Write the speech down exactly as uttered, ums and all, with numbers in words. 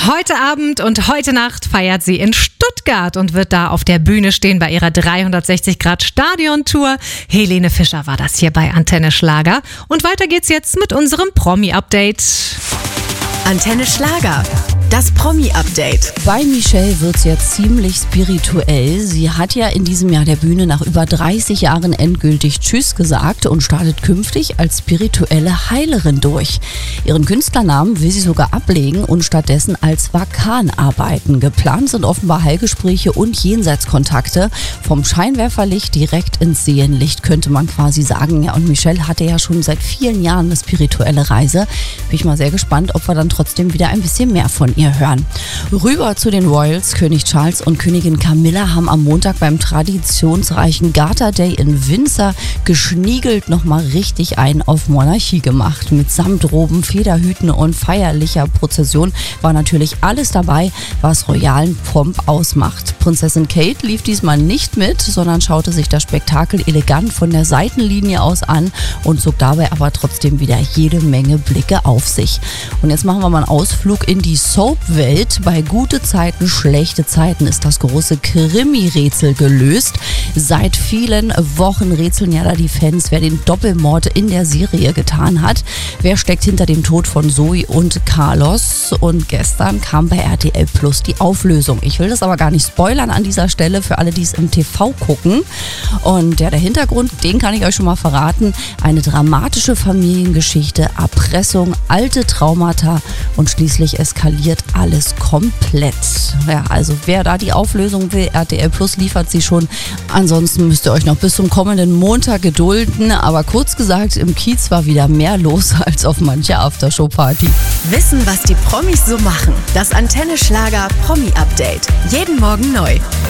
Heute Abend und heute Nacht feiert sie in Stuttgart und wird da auf der Bühne stehen bei ihrer dreihundertsechzig Grad Stadion-Tour. Helene Fischer war das hier bei Antenne Schlager. Und weiter geht's jetzt mit unserem Promi-Update. Antenne Schlager. Das Promi-Update. Bei Michelle wird's ja ziemlich spirituell. Sie hat ja in diesem Jahr der Bühne nach über dreißig Jahren endgültig Tschüss gesagt und startet künftig als spirituelle Heilerin durch. Ihren Künstlernamen will sie sogar ablegen und stattdessen als Vakan arbeiten. Geplant sind offenbar Heilgespräche und Jenseitskontakte. Vom Scheinwerferlicht direkt ins Seelenlicht, könnte man quasi sagen. Ja, und Michelle hatte ja schon seit vielen Jahren eine spirituelle Reise. Bin ich mal sehr gespannt, ob wir dann trotzdem wieder ein bisschen mehr von ihr hören. Rüber zu den Royals. König Charles und Königin Camilla haben am Montag beim traditionsreichen Garter Day in Windsor geschniegelt nochmal richtig einen auf Monarchie gemacht. Mit Samtroben, Federhüten und feierlicher Prozession war natürlich alles dabei, was royalen Pomp ausmacht. Prinzessin Kate lief diesmal nicht mit, sondern schaute sich das Spektakel elegant von der Seitenlinie aus an und zog dabei aber trotzdem wieder jede Menge Blicke auf sich. Und jetzt machen wir mal einen Ausflug in die Soap-Welt. Bei gute Zeiten, schlechte Zeiten ist das große Krimi-Rätsel gelöst. Seit vielen Wochen rätseln ja da die Fans, wer den Doppelmord in der Serie getan hat. Wer steckt hinter dem Tod von Zoe und Carlos? Und gestern kam bei R T L Plus die Auflösung. Ich will das aber gar nicht spoilern an dieser Stelle für alle, die es im T V gucken. Und ja, der Hintergrund, den kann ich euch schon mal verraten. Eine dramatische Familiengeschichte, Erpressung, alte Traumata und schließlich eskaliert alles komplett. Ja, also wer da die Auflösung will, R T L Plus liefert sie schon. Ansonsten müsst ihr euch noch bis zum kommenden Montag gedulden. Aber kurz gesagt, im Kiez war wieder mehr los als auf mancher Aftershow-Party. Wissen, was die Promis so machen. Das Antenne Schlager Promi-Update. Jeden Morgen neu.